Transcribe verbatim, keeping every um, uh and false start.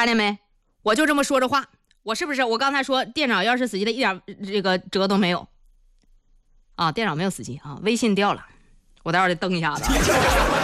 看见没？我就这么说着话，我是不是？我刚才说电脑要是死机的，一点这个辙都没有啊！电脑没有死机啊，微信掉了，我待会儿得登一下子。